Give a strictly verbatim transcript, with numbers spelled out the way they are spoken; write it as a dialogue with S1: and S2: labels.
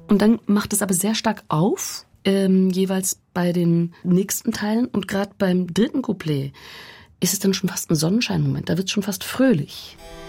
S1: Und dann macht es aber sehr stark auf, ähm, jeweils bei den nächsten Teilen. Und gerade beim dritten Couplet ist es dann schon fast ein Sonnenscheinmoment. Da wird es schon fast fröhlich.